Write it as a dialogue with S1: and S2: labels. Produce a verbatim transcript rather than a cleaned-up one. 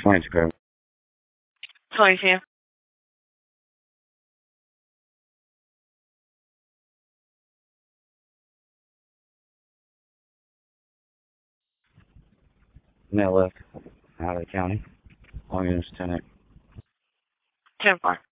S1: twenty-two.
S2: twenty-two.
S1: Net left. Out of the county. Long units ten.
S2: ten four.